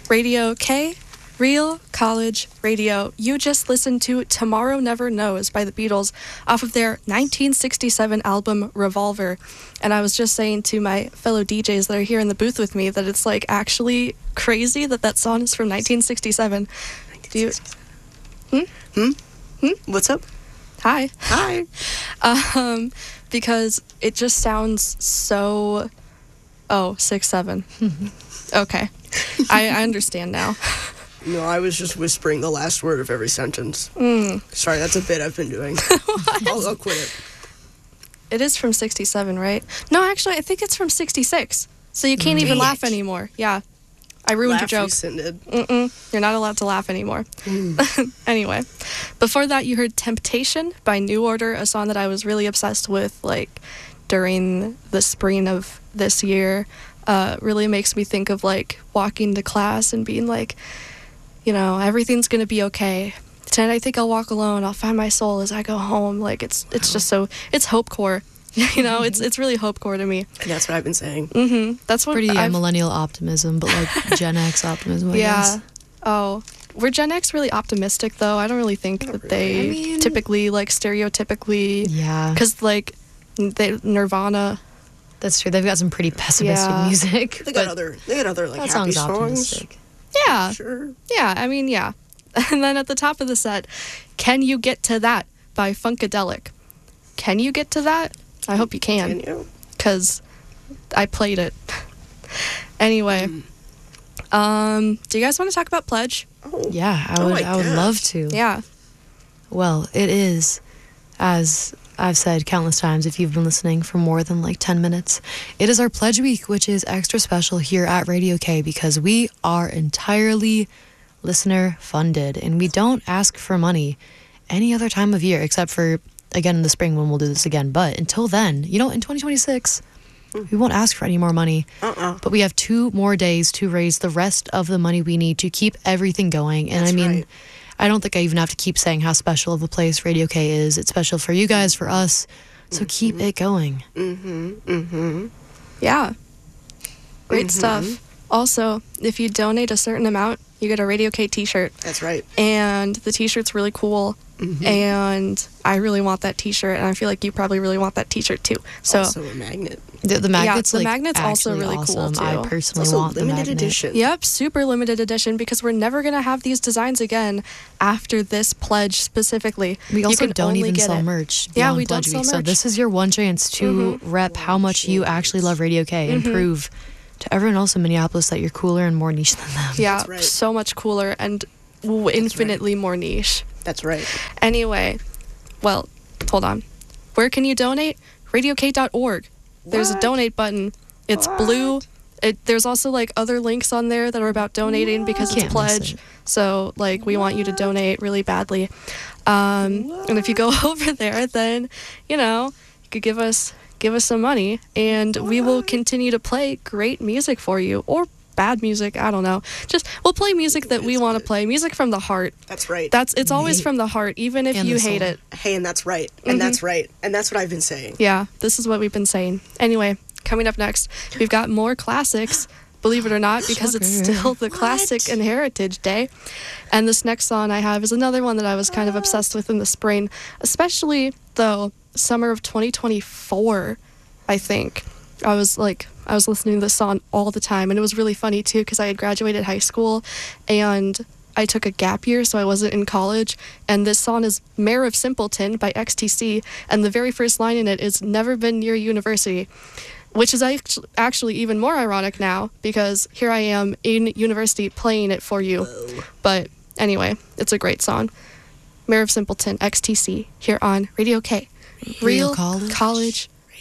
Radio K, Real College Radio. You just listened to Tomorrow Never Knows by the Beatles off of their 1967 album Revolver. And I was just saying to my fellow DJs that are here in the booth with me that it's like actually crazy that that song is from 1967. Do you? What's up? Hi. Hi. Because it just sounds so... Oh, 6-7. Okay. I understand now. No, I was just whispering the last word of every sentence. Sorry, that's a bit I've been doing. I'll quit it. It is from 67, right? No, actually, I think it's from 66. So you can't even laugh anymore. Yeah. I ruined your joke. Rescinded. You're not allowed to laugh anymore. Anyway, before that, you heard Temptation by New Order, a song that I was really obsessed with, like, during the spring of this year. Really makes me think of, like, walking to class and being like, you know, everything's going to be okay. Tonight I think I'll walk alone. I'll find my soul as I go home. Like, it's just so, it's hopecore. You know, it's really hopecore to me. That's what I've been saying. That's what pretty millennial optimism, but like Gen X optimism, I guess. Oh, were Gen X really optimistic though? I don't really think that they typically, like, stereotypically. Yeah. Because, like, Nirvana. That's true. They've got some pretty pessimistic music. They got other like that happy song's songs. optimistic. Yeah. Sure. Yeah, I mean, yeah. And then at the top of the set, Can You Get to That by Funkadelic. Can you get to that? I hope you can. Because I played it. Anyway. Do you guys want to talk about Pledge? Yeah, I would love to. Yeah. Well, it is, as I've said countless times, if you've been listening for more than like 10 minutes, it is our Pledge Week, which is extra special here at Radio K because we are entirely listener funded and we don't ask for money any other time of year except for, again, in the spring when we'll do this again. But until then, you know, in 2026, we won't ask for any more money. But we have 2 more days to raise the rest of the money we need to keep everything going. And That's I don't think I even have to keep saying how special of a place Radio K is. It's special for you guys, for us. So keep it going. Yeah. Great stuff. Also, if you donate a certain amount, you get a Radio K t-shirt. That's right. And the t-shirt's really cool. And I really want that t-shirt, and I feel like you probably really want that t-shirt too. So also a magnet. The magnet's the magnet's also really awesome. cool too. I personally want the limited magnet. edition. Yep, super limited edition because we're never gonna have these designs again after this pledge specifically. We also You can don't only even get sell it. merch. Yeah, beyond we don't Pledge sell Week. merch. So this is your one chance to rep how much you actually love Radio K and prove to everyone else in Minneapolis that you're cooler and more niche than them. Yeah, That's right. so much cooler and infinitely more niche. That's right. Anyway, well, hold on. Where can you donate? RadioK.org. There's a donate button. It's blue. There's also, like, other links on there that are about donating because it's Can't Pledge. miss it. So, like, we want you to donate really badly. And if you go over there, then, you know, you could give us some money, and we will continue to play great music for you, or bad music, I don't know. Just, we'll play music that we want to play, music from the heart. That's right. It's always from the heart, even if And you the hate soul. it. Hey, and that's right. And that's right. And that's what I've been saying. Yeah, this is what we've been saying. Anyway, coming up next, we've got more classics, believe it or not, because it's still the Classic and Heritage Day. And this next song I have is another one that I was kind of obsessed with in the spring, especially, though, summer of 2024, I think. I was listening to this song all the time, and it was really funny too because I had graduated high school and I took a gap year, so I wasn't in college, and this song is Mayor of Simpleton by XTC, and the very first line in it is never been near university, which is actually even more ironic now because here I am in university playing it for you. But anyway, it's a great song. Mayor of Simpleton, XTC, here on Radio K. Real College